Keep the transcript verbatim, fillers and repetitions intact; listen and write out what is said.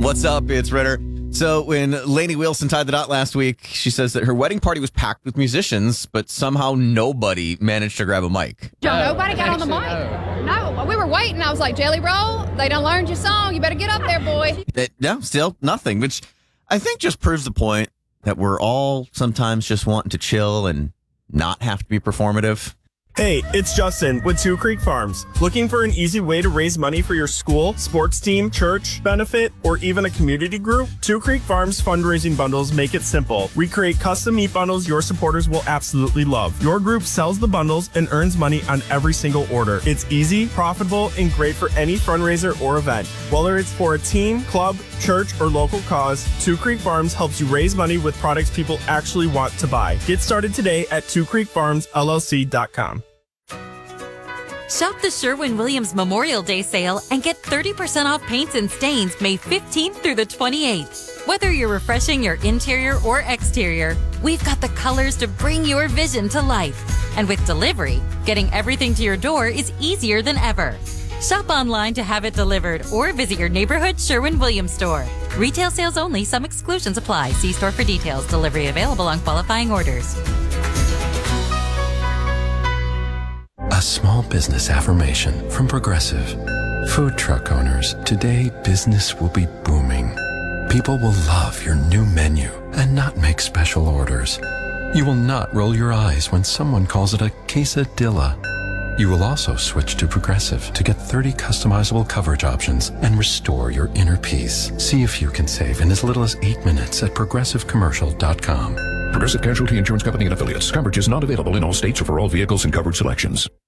What's up? It's Ritter. So when Lainey Wilson tied the knot last week, she says that her wedding party was packed with musicians, but somehow nobody managed to grab a mic. No, nobody got on the mic. No. no, we were waiting. I was like, Jelly Roll, they done learned your song. You better get up there, boy. It, no, still nothing, which I think just proves the point that we're all sometimes just wanting to chill and not have to be performative. Hey, it's Justin with Two Creek Farms. Looking for an easy way to raise money for your school, sports team, church, benefit, or even a community group? Two Creek Farms fundraising bundles make it simple. We create custom meat bundles your supporters will absolutely love. Your group sells the bundles and earns money on every single order. It's easy, profitable, and great for any fundraiser or event. Whether it's for a team, club, church, or local cause, Two Creek Farms helps you raise money with products people actually want to buy. Get started today at two creek farms l l c dot com. Shop the Sherwin-Williams Memorial Day sale and get thirty percent off paints and stains May fifteenth through the twenty-eighth. Whether you're refreshing your interior or exterior, we've got the colors to bring your vision to life. And with delivery, getting everything to your door is easier than ever. Shop online to have it delivered or visit your neighborhood Sherwin-Williams store. Retail sales only. Some exclusions apply. See store for details. Delivery available on qualifying orders. A small business affirmation from Progressive. Food truck owners, today business will be booming. People will love your new menu and not make special orders. You will not roll your eyes when someone calls it a quesadilla. You will also switch to Progressive to get thirty customizable coverage options and restore your inner peace. See if you can save in as little as eight minutes at progressive commercial dot com. Progressive Casualty Insurance Company and affiliates. Coverage is not available in all states or for all vehicles and coverage selections.